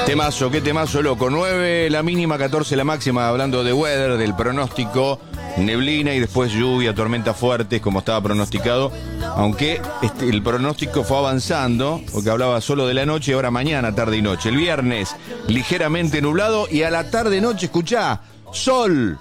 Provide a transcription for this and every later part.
Temazo, qué temazo, loco. 9 la mínima, 14 la máxima, hablando de weather, del pronóstico. Neblina y después lluvia, tormentas fuertes, como estaba pronosticado. Aunque el pronóstico fue avanzando, porque hablaba solo de la noche, y ahora mañana, tarde y noche. El viernes, ligeramente nublado, y a la tarde-noche, escuchá, sol.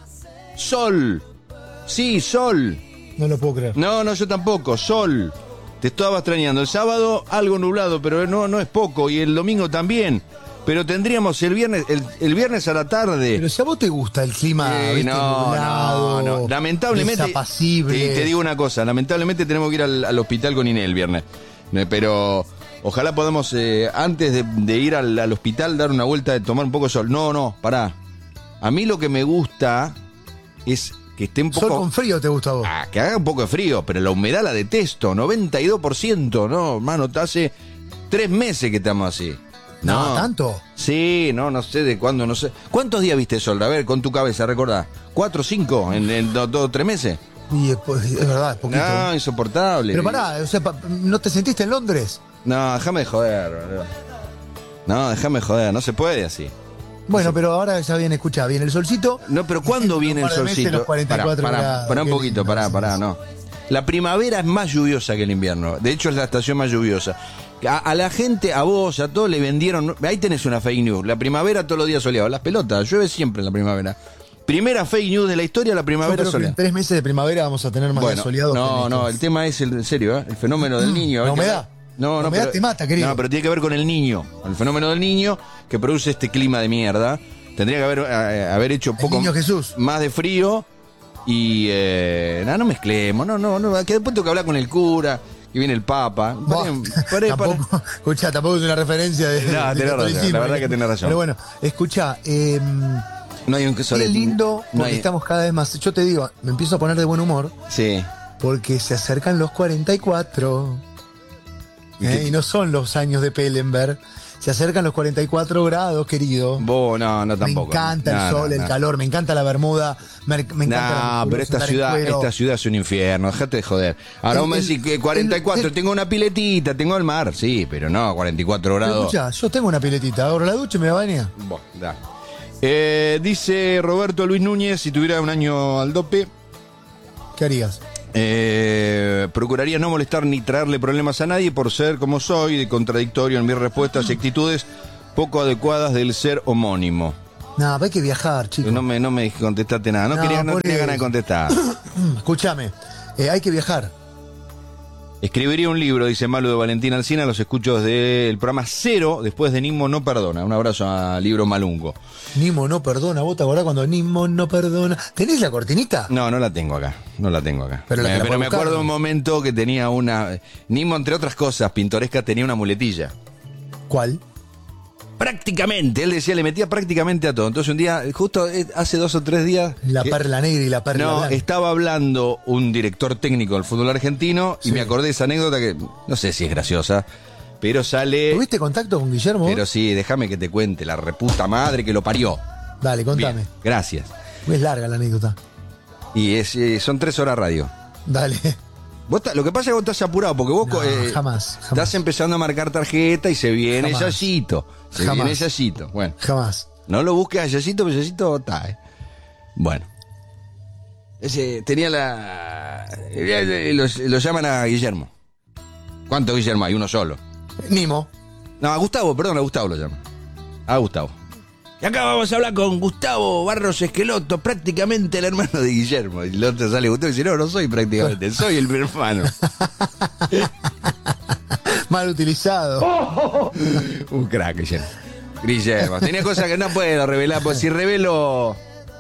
Sí, sol. No lo puedo creer. No, yo tampoco, sol. Te estaba extrañando. El sábado, algo nublado, pero no es poco. Y el domingo también. Pero tendríamos el viernes a la tarde. Pero si a vos te gusta el clima, ¿viste? Nublado, no. Lamentablemente, desapacible. Te digo una cosa, lamentablemente tenemos que ir al hospital con Inés el viernes. Pero ojalá podamos, antes de ir al hospital, dar una vuelta, de tomar un poco de sol. No, pará. A mí lo que me gusta es que esté un poco... ¿Sol con frío te gusta a vos? Que haga un poco de frío, pero la humedad la detesto, 92%, ¿no? Hermano, hace 3 meses que estamos así. No, ¿tanto? Sí, no sé de cuándo, no sé. ¿Cuántos días viste sol? A ver, con tu cabeza, recordá. ¿4 o 5 en 2 o 3 meses? Y es verdad, es poquito. No, insoportable. Pero pará, o sea, ¿no te sentiste en Londres? No, déjame de joder, boludo. No se puede así. Bueno, pero ahora ya viene, escuchá, viene el solcito. No, pero ¿cuándo viene el solcito? Los 44 grados. Pará un poquito, pará, no. La primavera es más lluviosa que el invierno. De hecho, es la estación más lluviosa. A la gente, a vos, a todos le vendieron... Ahí tenés una fake news. La primavera todos los días soleado. Las pelotas, llueve siempre en la primavera. Primera fake news de la historia, la primavera soleada. En 3 meses de primavera vamos a tener más soleados. No, el tema es, en serio, el fenómeno del niño. La humedad. La humedad te mata, querido. No, pero tiene que ver con el niño. El fenómeno del niño que produce este clima de mierda. Tendría que haber hecho un poco más de frío. Y no mezclemos, que después tengo que hablar con el cura, que viene el papa. Escuchá, tampoco es una referencia de... No, tenés razón, la verdad que tenés razón. Pero bueno, escuchá, no hay un queso. Qué lindo, porque estamos cada vez más... Yo te digo, me empiezo a poner de buen humor. Sí. Porque se acercan los 44. Y no son los años de Pellenberg. Se acercan los 44 grados, querido. No, tampoco. Me encanta el sol, el calor, me encanta la bermuda, me encanta la pero esta ciudad es un infierno, déjate de joder. Ahora vos me decís que 44, tengo una piletita, tengo el mar, sí, pero no, 44 grados. Escucha, yo tengo una piletita, ahora la ducha y me la baña. Dice Roberto Luis Núñez, si tuviera un año al dope, ¿qué harías? Procuraría no molestar ni traerle problemas a nadie por ser como soy, de contradictorio en mis respuestas y actitudes poco adecuadas del ser homónimo. No, hay que viajar, chicos. No me contestaste nada, no tenía ganas de contestar. Escúchame, hay que viajar. Escribiría un libro, dice Malu de Valentín Alsina, los escucho desde el programa 0, después de Nimo no perdona. Un abrazo a Libro Malungo. Nimo no perdona, ¿vos te acordás cuando Nimo no perdona? ¿Tenés la cortinita? No la tengo acá, Pero me acuerdo un momento que tenía una... Nimo, entre otras cosas pintorescas, tenía una muletilla. ¿Cuál? Prácticamente, él decía, le metía prácticamente a todo. Entonces un día, justo hace 2 o 3 días... La perla negra y la perla blanca. Estaba hablando un director técnico del fútbol argentino y me acordé de esa anécdota que no sé si es graciosa, pero sale... ¿Tuviste contacto con Guillermo? Pero sí, déjame que te cuente, la reputa madre que lo parió. Dale, contame. Bien, gracias. Es larga la anécdota. Y son 3 horas radio. Dale. Lo que pasa es que vos estás apurado, porque vos jamás. Estás empezando a marcar tarjeta y se viene Yayito. Viene Yayito. Bueno. Jamás. No lo busques a Yayito, porque Yayito está, Bueno. Tenía lo llaman a Guillermo. ¿Cuántos Guillermo hay? Uno solo. Nimo. No, a Gustavo lo llaman. A Gustavo. Y acá vamos a hablar con Gustavo Barros Esqueloto, prácticamente el hermano de Guillermo. Y el otro sale Gustavo y dice, no soy prácticamente, soy el hermano. Mal utilizado. Un crack, Guillermo. Tenía cosas que no puedo revelar, porque si revelo...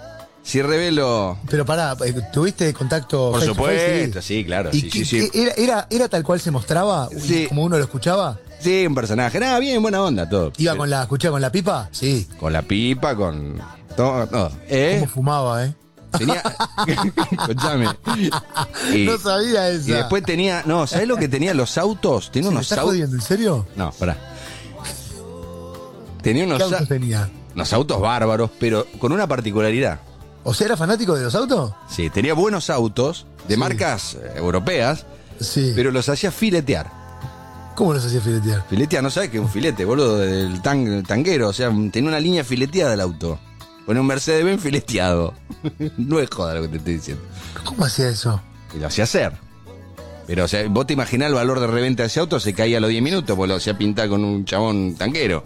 Pero pará, ¿tuviste contacto? Por supuesto, sí, claro. ¿Y sí. ¿Era tal cual se mostraba? Sí. ¿Como uno lo escuchaba? Sí, un personaje. Nada, bien, buena onda, todo. ¿Iba escuchaba con la pipa? Sí. Con la pipa, con... todo. ¿Cómo fumaba, Tenía... Escuchame. No sabía eso. Y después tenía... No, ¿sabés lo que tenía los autos? Tenía unos autos... ¿Me estás jodiendo, en serio? No, pará. Tenía unos... ¿Qué autos tenía? Unos autos bárbaros, pero con una particularidad. ¿O sea, era fanático de los autos? Sí, tenía buenos autos de marcas europeas, sí, pero los hacía filetear. ¿Cómo los hacía filetear? Filetear, ¿no sabes qué es un filete, boludo? Del tanguero, o sea, tenía una línea fileteada el auto. Pone un Mercedes-Benz fileteado. No es joda lo que te estoy diciendo. ¿Cómo hacía eso? Y lo hacía hacer. Pero, o sea, vos te imaginás el valor de reventa de ese auto, se caía a los 10 minutos, porque lo hacía pintar con un chabón tanquero.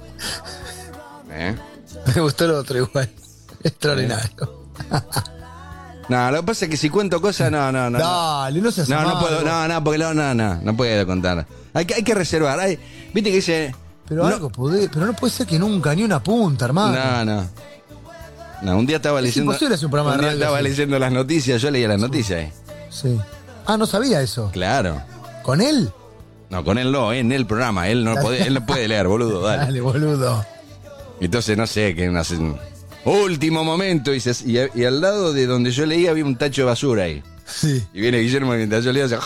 Me gustó lo otro igual. Extraordinario. No, lo que pasa es que si cuento cosas, no. Dale, no seas No amargo. puedo, porque no puedo contar. Hay que reservar. Viste que dice. Pero algo pero no puede ser que nunca, ni una punta, hermano. No, un día estaba leyendo. Imposible hacer un programa de radio estaba así. leyendo las noticias, yo leía las noticias ahí. Sí. Ah, no sabía eso. Claro. ¿Con él? No, con él no, en el programa. Él no puede leer, boludo, dale. Dale, boludo. Entonces, no sé, que último momento, y al lado de donde yo leía había un tacho de basura ahí. Sí. Y viene Guillermo mientras yo leía, hace...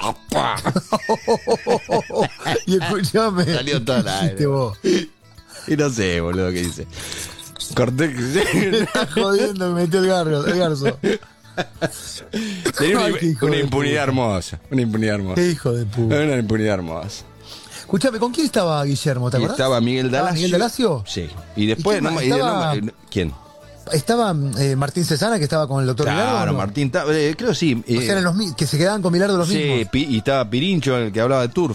Y escuchame. Salió todo al aire. Dijiste vos. Y no sé, boludo, qué dice. Corté. Me está jodiendo, me metió el garzo. Tenía Ay, qué hijo una de impunidad hermosa. Una impunidad hermosa. Qué hijo de puta. Una impunidad hermosa. Escuchame, ¿con quién estaba Guillermo? ¿Te Y acordás? estaba Miguel Dalacio. ¿Miguel Dalacio? Sí. Y después, ¿Y quién más? Estaba- ¿quién? ¿Estaba Martín Cesana, que estaba con el doctor Bilardo, Claro, o no? Martín, creo sí. O sea, eran que se quedaban con Bilardo los Sí, mismos. y estaba Pirincho, el que hablaba de Turf.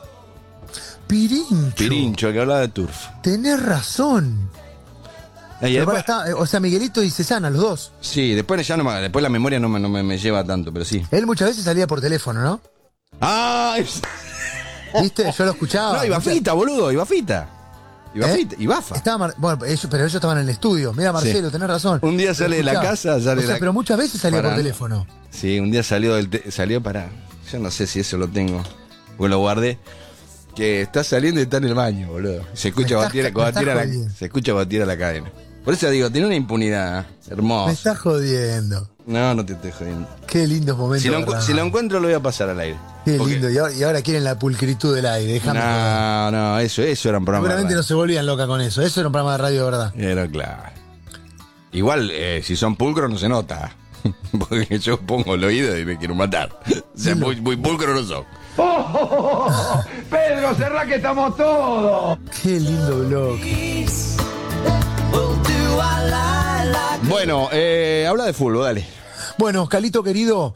Pirincho. El que hablaba de Turf. Tenés razón. Y Pero después- pará, o sea, Miguelito y Cesana, los dos. sí, después ya después la memoria no me lleva tanto, pero sí. Él muchas veces salía por teléfono, ¿no? ¡Ah! ¿Viste? Yo lo escuchaba. No, Ibafita, boludo, Ibafita. Y Bafa. Pero ellos estaban en el estudio. Mira, Marcelo, Sí. tenés razón. Un día Lo sale de la escuchaba. casa, sale O sea, la- pero muchas veces salía Para- por teléfono. Sí, un día salió para... Yo no sé si eso lo tengo, porque lo guardé. Que está saliendo y está en el baño, boludo. Se escucha Me batir, estás cuando tira jodiendo. se escucha batir a la cadena. Por eso digo, tiene una impunidad Me hermosa. estás jodiendo. No te estoy jodiendo. Qué lindos momentos. ¿verdad? Si lo encuentro lo voy a pasar al aire. Qué Porque- lindo. Y ahora quieren la pulcritud del aire. Déjame joder. No, eso era un programa. Seguramente de no radio. se volvían locas con eso. Eso era un programa de radio, de verdad. Era claro. Igual, si son pulcros no se nota. Porque yo pongo el oído y me quiero matar. O sea, muy pulcro no son. Pedro, cerrá que estamos todos. Qué lindo bloque. Bueno, habla de fútbol, dale. Bueno, Calito querido,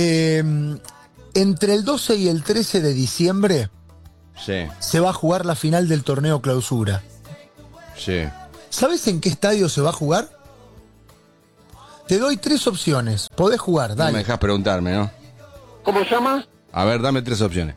entre el 12 y el 13 de diciembre Sí, se va a jugar la final del torneo Clausura. sí. ¿Sabes en qué estadio se va a jugar? Te doy 3 opciones. Podés jugar, No me dale. dejas preguntarme, ¿no? ¿Cómo se llama? A ver, dame 3 opciones.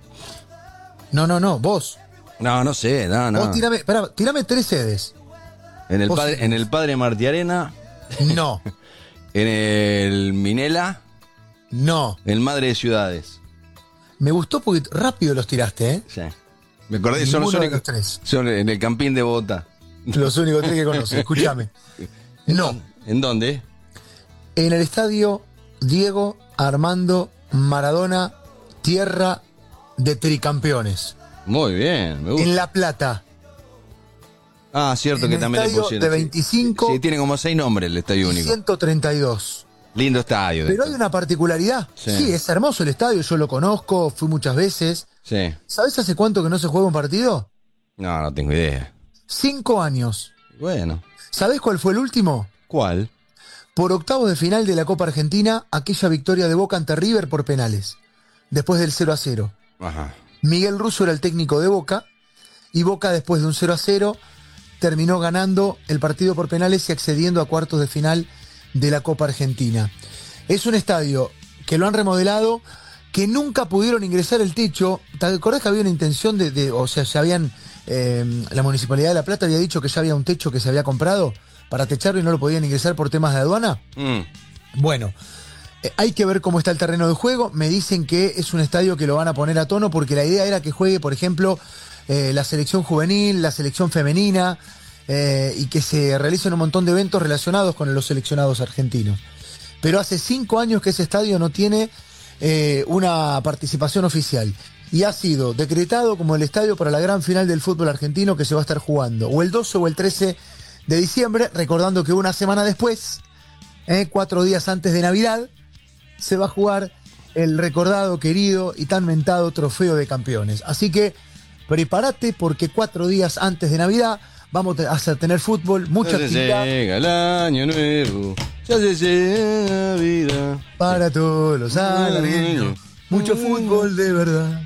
No, vos. No sé, no. Vos tirame 3 sedes. En el vos padre, sí. en el padre Martí Arena, No, en el Minela, no. en el Madre de Ciudades. Me gustó porque rápido los tiraste, ¿eh? Sí. Me acordé, son los Ninguno de únicos. los tres. Son en el Campín de Bogotá. Los únicos 3 que conoces. Escúchame. No. ¿En dónde? En el estadio Diego Armando Maradona, tierra de tricampeones. Muy bien, me gusta. En La Plata. Ah, cierto en que el también le estadio pusieron. de 25 Sí, tiene como 6 nombres el estadio y único. 132. Lindo estadio. Pero hay una particularidad. Sí. Sí, es hermoso el estadio, yo lo conozco, fui muchas veces. Sí. ¿Sabes hace cuánto que no se juega un partido? No tengo idea. 5 años. Bueno. ¿Sabés cuál fue el último? ¿Cuál? Por octavos de final de la Copa Argentina, aquella victoria de Boca ante River por penales. Después del 0-0. Ajá. Miguel Russo era el técnico de Boca y Boca, después de un 0-0, terminó ganando el partido por penales y accediendo a cuartos de final de la Copa Argentina. Es un estadio que lo han remodelado, que nunca pudieron ingresar el techo. ¿Te acordás que había una intención o sea, ya habían, la Municipalidad de La Plata había dicho que ya había un techo que se había comprado para techarlo y no lo podían ingresar por temas de aduana? Bueno, hay que ver cómo está el terreno de juego. Me dicen que es un estadio que lo van a poner a tono porque la idea era que juegue, por ejemplo, la selección juvenil, la selección femenina y que se realicen un montón de eventos relacionados con los seleccionados argentinos. Pero hace 5 años que ese estadio no tiene una participación oficial y ha sido decretado como el estadio para la gran final del fútbol argentino que se va a estar jugando o el 12 o el 13 de diciembre, recordando que una semana después, 4 días antes de Navidad, se va a jugar el recordado, querido y tan mentado trofeo de campeones. Así que prepárate porque 4 días antes de Navidad vamos a tener fútbol, mucha Ya se actividad. llega el año nuevo, ya se llega la vida. Para todos los alareños, mucho fútbol de verdad.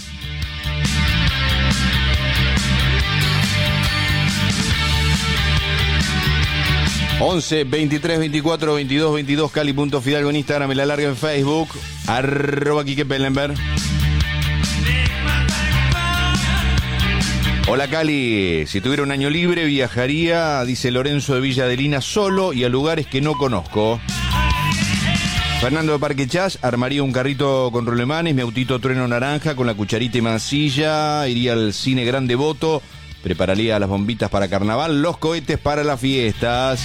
...11 23 24 22 22... Cali.Fidalgo en Instagram, en La Larga en Facebook... @Quique Pellenberg. Hola Cali, si tuviera un año libre viajaría, dice Lorenzo de Villa Adelina, solo y a lugares que no conozco. Fernando de Parque Chas, armaría un carrito con rolemanes, mi autito trueno naranja con la cucharita y mancilla, iría al cine Gran Devoto, prepararía las bombitas para carnaval, los cohetes para las fiestas.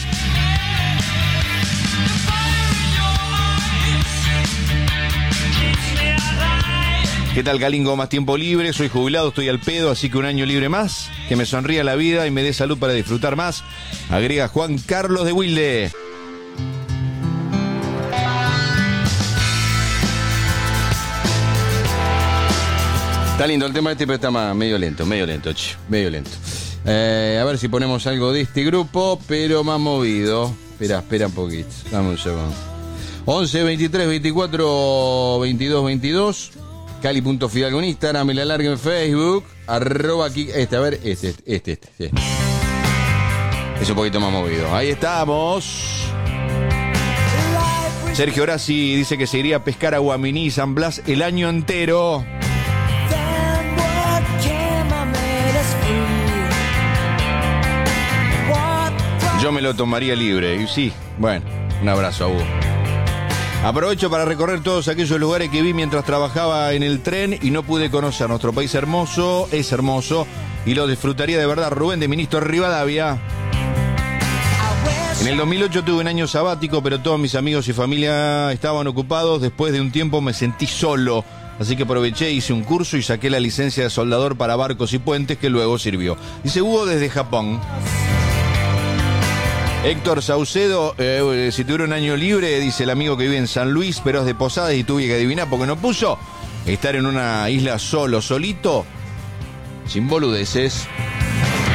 ¿Qué tal, Galingo? Más tiempo libre, soy jubilado, estoy al pedo, así que un año libre más, que me sonría la vida y me dé salud para disfrutar más. Agrega Juan Carlos de Wilde. Está lindo el tema pero está medio lento, medio lento. A ver si ponemos algo de este grupo, pero más movido. Espera un poquito, dame un segundo. 11 23 24 22 22. Cali.Fidalgo en Instagram, me La Larga en Facebook, @aquí, este. Es un poquito más movido. Ahí estamos. Sergio Horaci dice que se iría a pescar a Guaminí y San Blas el año entero. Yo me lo tomaría libre. Y sí, bueno, un abrazo a Hugo. Aprovecho para recorrer todos aquellos lugares que vi mientras trabajaba en el tren y no pude conocer. Nuestro país hermoso, es hermoso y lo disfrutaría de verdad. Rubén de Ministro Rivadavia. En el 2008 tuve un año sabático, pero todos mis amigos y familia estaban ocupados. Después de un tiempo me sentí solo, así que aproveché, hice un curso y saqué la licencia de soldador para barcos y puentes que luego sirvió. Dice Hugo desde Japón. Héctor Saucedo, si tuviera un año libre, dice el amigo que vive en San Luis, pero es de Posadas y tuve que adivinar porque no puso, estar en una isla solito, sin boludeces.